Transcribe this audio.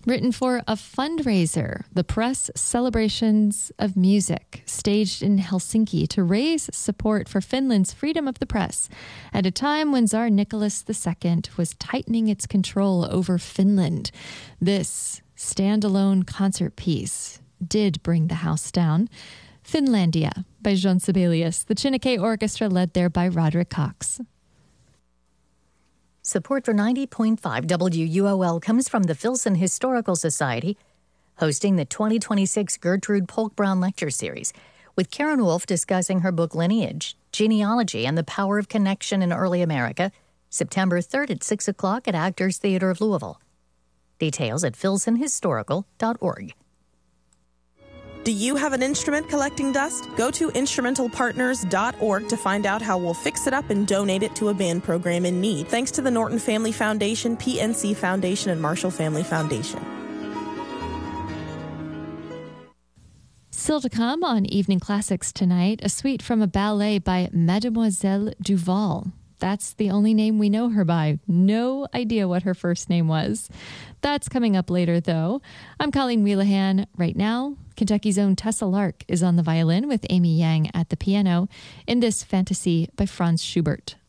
Written for a fundraiser, the Press Celebrations of Music, staged in Helsinki to raise support for Finland's freedom of the press at a time when Tsar Nicholas II was tightening its control over Finland. This standalone concert piece did bring the house down. Finlandia by Jean Sibelius, the Chineke Orchestra led there by Roderick Cox. Support for 90.5 WUOL comes from the Filson Historical Society, hosting the 2026 Gertrude Polk Brown Lecture Series, with Karen Wolf discussing her book Lineage, Genealogy, and the Power of Connection in Early America, September 3rd at 6 o'clock at Actors Theatre of Louisville. Details at filsonhistorical.org. Do you have an instrument collecting dust? Go to instrumentalpartners.org to find out how we'll fix it up and donate it to a band program in need. Thanks to the Norton Family Foundation, PNC Foundation, and Marshall Family Foundation. Still to come on Evening Classics tonight, a suite from a ballet by Mademoiselle Duval. That's the only name we know her by. No idea what her first name was. That's coming up later, though. I'm Colleen Wheelahan. Right now, Kentucky's own Tessa Lark is on the violin with Amy Yang at the piano in this fantasy by Franz Schubert.